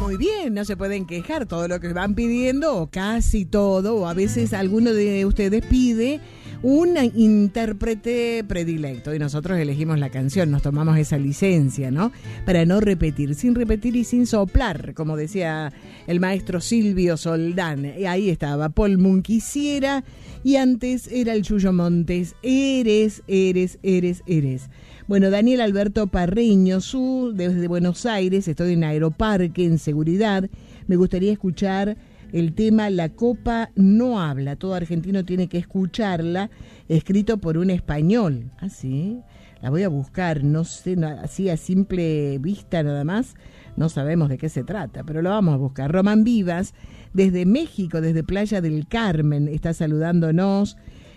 muy bien, no se pueden quejar. Todo lo que van pidiendo, o casi todo, o a veces alguno de ustedes pide un intérprete predilecto y nosotros elegimos la canción, nos tomamos esa licencia, ¿no? Para no repetir, sin repetir y sin soplar, como decía el maestro Silvio Soldán. Y ahí estaba Paul Moon, Quisiera, y antes era el Yuyo Montes, Eres. Bueno, Daniel Alberto Parreño, desde Buenos Aires, estoy en Aeroparque, en seguridad. Me gustaría escuchar el tema La Copa no habla, todo argentino tiene que escucharla, escrito por un español. Ah, sí, la voy a buscar, no sé, así a simple vista nada más, no sabemos de qué se trata, pero lo vamos a buscar. Román Vivas, desde México, desde Playa del Carmen, está saludándonos.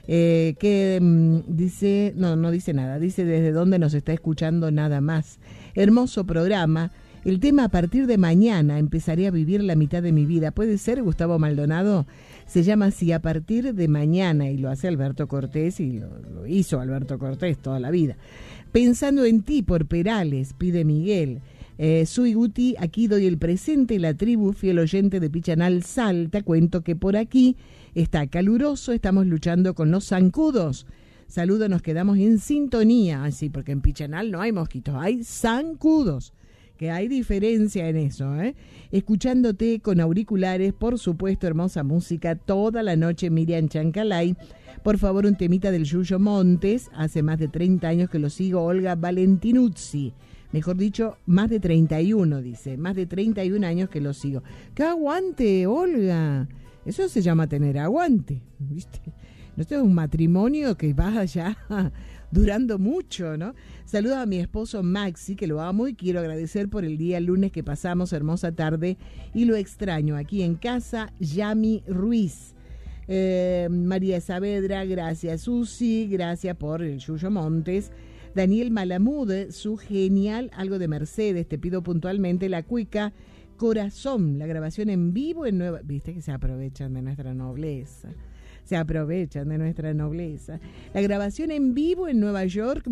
Dice, no dice nada, dice desde dónde nos está escuchando nada más. Hermoso programa. El tema: a partir de mañana empezaré a vivir la mitad de mi vida. ¿Puede ser, Gustavo Maldonado? Se llama así, A partir de mañana, y lo hace Alberto Cortés, y lo hizo Alberto Cortés toda la vida. Pensando en ti, por Perales, pide Miguel. Sui Guti, aquí doy el presente, la tribu, fiel oyente de Pichanal Salta. Cuento que por aquí está caluroso, estamos luchando con los zancudos. Saludos, nos quedamos en sintonía. Así, porque en Pichanal no hay mosquitos, hay zancudos. Que hay diferencia en eso, ¿eh? Escuchándote con auriculares, por supuesto, hermosa música toda la noche. Miriam Chancalay, por favor, un temita del Yuyo Montes. Hace más de 30 años que lo sigo. Olga Valentinuzzi, mejor dicho, más de 31, dice, más de 31 años que lo sigo. ¡Qué aguante, Olga! Eso se llama tener aguante, ¿viste? Esto es un matrimonio que va ya durando mucho, ¿no? Saludo a mi esposo Maxi, que lo amo y quiero agradecer por el día lunes que pasamos, hermosa tarde, y lo extraño aquí en casa. Yami Ruiz, María Saavedra, gracias. Susi, gracias por el Yuyo Montes. Daniel Malamud, su genial algo de Mercedes, te pido puntualmente La Cuica, Corazón, la grabación en vivo en Nueva... Viste que se aprovechan de nuestra nobleza. Se aprovechan de nuestra nobleza. La grabación en vivo en Nueva York,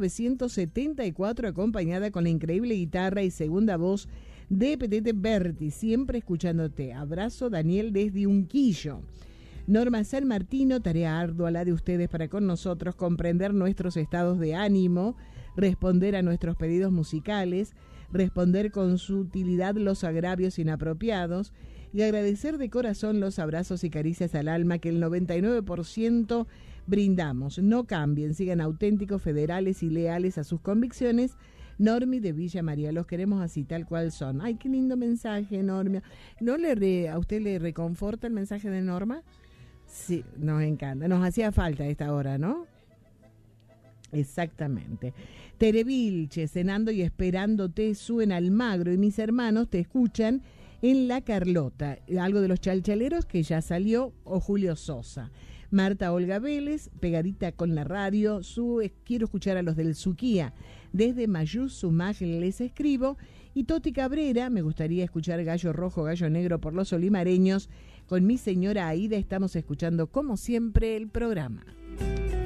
1974, acompañada con la increíble guitarra y segunda voz de Petete Berti. Siempre escuchándote. Abrazo, Daniel, desde Unquillo. Norma San Martino, tarea ardua la de ustedes para con nosotros, comprender nuestros estados de ánimo, responder a nuestros pedidos musicales, responder con sutilidad los agravios inapropiados, y agradecer de corazón los abrazos y caricias al alma que el 99% brindamos. No cambien, sigan auténticos, federales y leales a sus convicciones. Normi de Villa María, los queremos así, tal cual son. Ay, qué lindo mensaje, Norma. ¿No a usted le reconforta el mensaje de Norma? Sí, nos encanta. Nos hacía falta a esta hora, ¿no? Exactamente. Tere Vilche, cenando y esperándote, Suen Almagro y mis hermanos te escuchan en La Carlota, algo de los Chalchaleros que ya salió, o Julio Sosa. Marta Olga Vélez, pegadita con la radio, quiero escuchar a los del Suquía. Desde Mayús, Sumaj les escribo. Y Toti Cabrera, me gustaría escuchar Gallo Rojo, Gallo Negro por los olimareños. Con mi señora Aida estamos escuchando como siempre el programa.